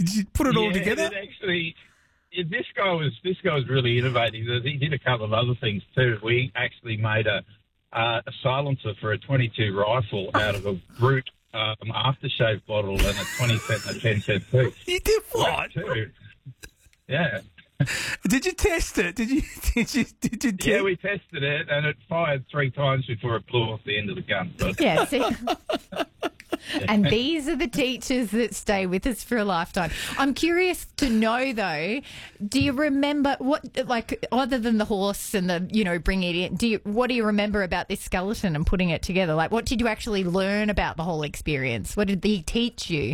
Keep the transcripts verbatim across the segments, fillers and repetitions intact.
Did you put it all Yeah, together? it actually, it, this guy was this guy was really innovative. He did a couple of other things too. We actually made a uh, a silencer for a twenty-two rifle out of a root um, aftershave bottle and a twenty cent and a ten cent piece. You did what? Too. Yeah. Did you test it? Did you? Did you? Did you? Te- Yeah, we tested it, and it fired three times before it blew off the end of the gun. So. Yeah, see? And these are the teachers that stay with us for a lifetime. I'm curious to know, though, do you remember what, like, other than the horse and the, you know, bringing it in, do you, what do you remember about this skeleton and putting it together? Like, what did you actually learn about the whole experience? What did he teach you?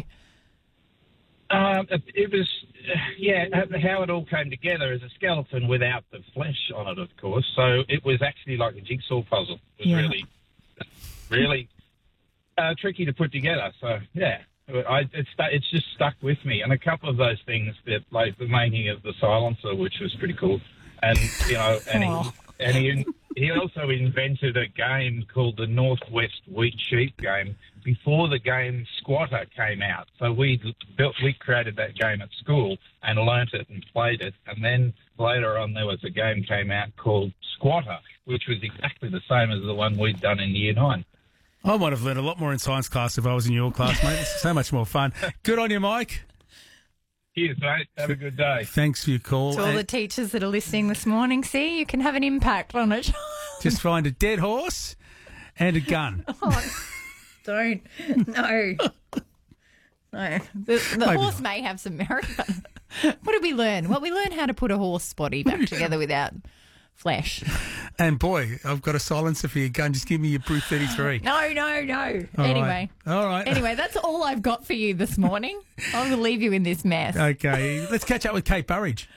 Um, it, it was, uh, yeah, how it all came together as a skeleton without the flesh on it, of course. So it was actually like a jigsaw puzzle. It was Yeah. really, really uh, tricky to put together. So, yeah, I, it's, it's just stuck with me. And a couple of those things, that, like the making of the silencer, which was pretty cool. And, you know, and Oh. he, and he, he also invented a game called the Northwest Wheat Sheep game before the game Squatter came out. So we built, we created that game at school and learnt it and played it. And then later on there was a game came out called Squatter, which was exactly the same as the one we'd done in year nine. I might have learned a lot more in science class if I was in your class, mate. It's so much more fun. Good on you, Mike. Cheers, mate. Have a good day. Thanks for your call. To all And the teachers that are listening this morning, see, you can have an impact on it. just find a dead horse and a gun. Oh, don't. No. No. The, the Maybe horse may have some merit. But what did we learn? Well, we learned how to put a horse body back together without flesh. And boy, I've got a silencer for your gun. Just give me your Brew thirty-three. No, no, no. All anyway. right. All right. Anyway, that's all I've got for you this morning. I will leave you in this mess. Okay, let's catch up with Kate Burridge.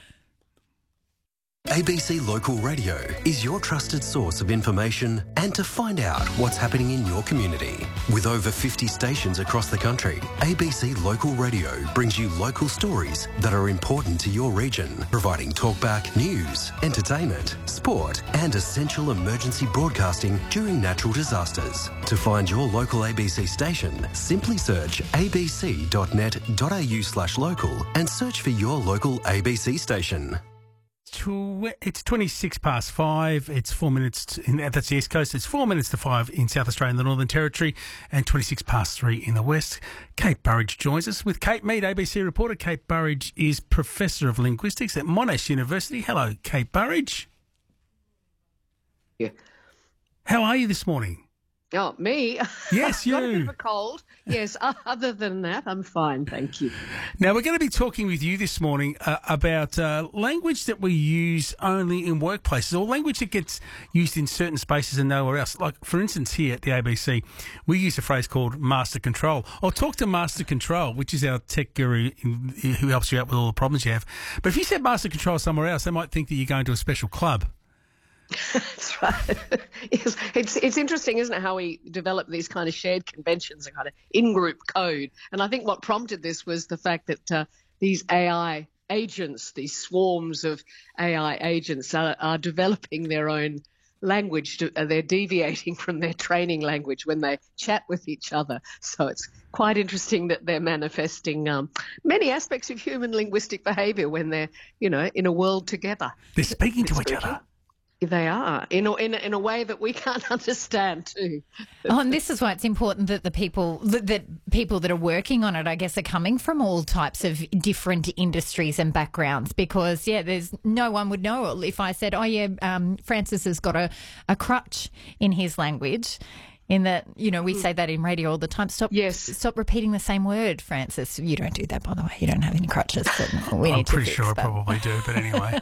A B C Local Radio is your trusted source of information and to find out what's happening in your community. With over fifty stations across the country, A B C Local Radio brings you local stories that are important to your region, providing talkback, news, entertainment, sport and essential emergency broadcasting during natural disasters. To find your local A B C station, simply search abc.net.au slash local and search for your local A B C station. Tw- It's twenty-six past five. It's four minutes. To, in, that's the East Coast. It's four minutes to five in South Australia and the Northern Territory, and twenty-six past three in the West. Kate Burridge joins us with Kate Mead, A B C reporter. Kate Burridge is Professor of Linguistics at Monash University. Hello, Kate Burridge. Yeah. How are you this morning? Oh, me? Yes, Got a bit you. of a cold. Yes, uh, other than that, I'm fine, thank you. Now, we're going to be talking with you this morning uh, about uh, language that we use only in workplaces, or language that gets used in certain spaces and nowhere else. Like, for instance, here at the A B C, we use a phrase called master control. I'll talk to Master Control, which is our tech guru who helps you out with all the problems you have. But if you said master control somewhere else, they might think that you're going to a special club. That's right. Yes, it's it's interesting, isn't it, how we develop these kind of shared conventions, a kind of in-group code. And I think what prompted this was the fact that uh, these A I agents, these swarms of A I agents are, are developing their own language. To, uh, they're deviating from their training language when they chat with each other. So it's quite interesting that they're manifesting um, many aspects of human linguistic behaviour when they're, you know, in a world together. They're speaking to It's each very other. true. They are, in a, in, a, in a way that we can't understand too. Oh, and this is why it's important that the people that, that people that are working on it, I guess, are coming from all types of different industries and backgrounds. Because yeah, there's no one would know if I said, "Oh yeah, um, Francis has got a, a crutch in his language." In that, you know, we say that in radio all the time. Stop, Yes. stop repeating the same word, Francis. You don't do that, by the way. You don't have any crutches. So we I'm need to pretty fix sure I that. probably do, but anyway.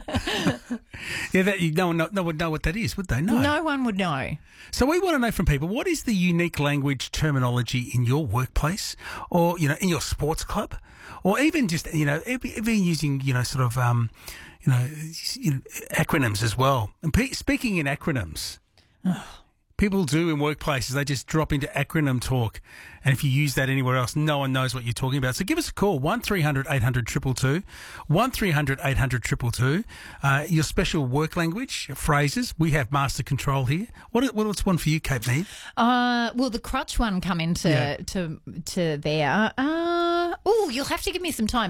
Yeah, that, you, no, one, no one would know what that is, would they? No. No one would know. So we want to know from people, what is the unique language terminology in your workplace, or, you know, in your sports club, or even just, you know, even using, you know, sort of, um, you know, you know, acronyms as well. And pe- speaking in acronyms, people do in workplaces, they just drop into acronym talk. And if you use that anywhere else, no one knows what you're talking about. So give us a call, one three hundred eight hundred two two two, one three hundred eight hundred two two two. Uh, your special work language, phrases. We have master control here. What, what's one for you, Kate Mead? Uh, will the crutch one come into Yeah. to to there? Uh, oh, you'll have to give me some time.